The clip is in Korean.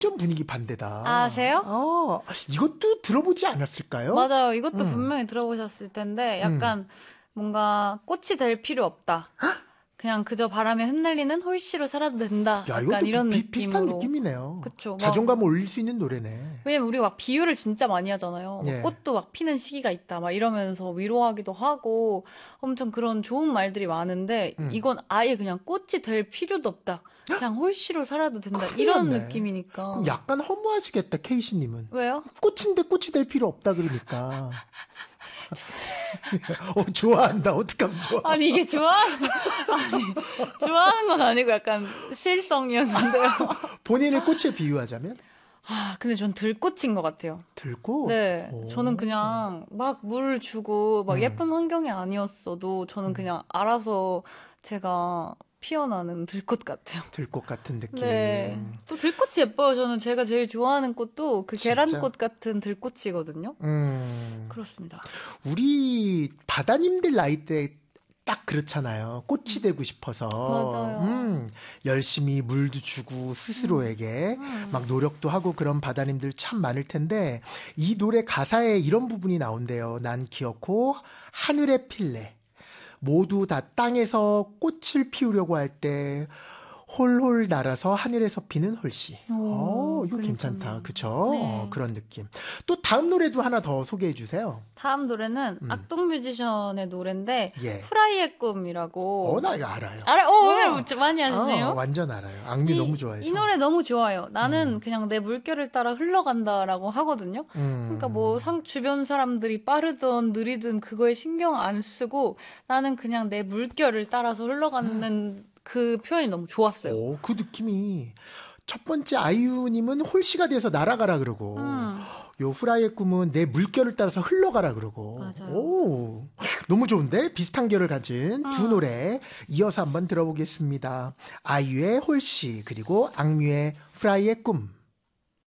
좀 분위기 반대다. 아세요? 이것도 들어보지 않았을까요? 맞아요. 이것도 분명히 들어보셨을 텐데 약간 뭔가 꽃이 될 필요 없다. 그냥 그저 바람에 흩날리는 홀씨로 살아도 된다. 야, 약간 이것도 이런 비슷한 느낌으로. 느낌이네요. 그쵸. 자존감을 올릴 수 있는 노래네. 왜냐면 우리가 막 비유를 진짜 많이 하잖아요. 예. 꽃도 막 피는 시기가 있다. 막 이러면서 위로하기도 하고 엄청 그런 좋은 말들이 많은데 이건 아예 그냥 꽃이 될 필요도 없다. 그냥 홀씨로 살아도 된다. 이런 났네. 느낌이니까. 그럼 약간 허무하시겠다, 케이씨님은. 왜요? 꽃인데 꽃이 될 필요 없다 그러니까. 좋아한다. 어떡하면 좋아. 아니 이게 좋아하는 건 아니고 약간 실성이었는데요. 본인을 꽃에 비유하자면? 근데 전 들꽃인 것 같아요. 들꽃? 네, 오. 저는 그냥 막 물을 주고 막 예쁜 환경이 아니었어도 저는 그냥 알아서 제가 피어나는 들꽃 같아요. 들꽃 같은 느낌. 네, 또 들꽃이 예뻐요. 저는 제가 제일 좋아하는 꽃도 그 진짜? 계란꽃 같은 들꽃이거든요. 그렇습니다. 우리 바다님들 나이 때 딱 그렇잖아요. 꽃이 되고 싶어서. 맞아요. 열심히 물도 주고 스스로에게 막 노력도 하고 그런 바다님들 참 많을 텐데 이 노래 가사에 이런 부분이 나온대요. 난 기어코 하늘에 필래. 모두 다 땅에서 꽃을 피우려고 할 때 홀홀 날아서 하늘에서 피는 홀씨. 이거 그러니까요. 괜찮다. 그쵸? 네. 그런 느낌. 또 다음 노래도 하나 더 소개해 주세요. 다음 노래는 악동 뮤지션의 노래인데 예. 프라이의 꿈이라고. 나 이거 알아요. 오늘 많이 아시네요? 완전 알아요. 악뮤 너무 좋아해서. 이 노래 너무 좋아요. 나는 그냥 내 물결을 따라 흘러간다라고 하거든요. 그러니까 뭐 주변 사람들이 빠르든 느리든 그거에 신경 안 쓰고 나는 그냥 내 물결을 따라서 흘러가는 그 표현이 너무 좋았어요. 그 느낌이 첫 번째 아이유님은 홀씨가 돼서 날아가라 그러고 요 프라이의 꿈은 내 물결을 따라서 흘러가라 그러고. 맞아요. 너무 좋은데 비슷한 결을 가진 두 노래 이어서 한번 들어보겠습니다. 아이유의 홀씨 그리고 악뮤의 프라이의 꿈.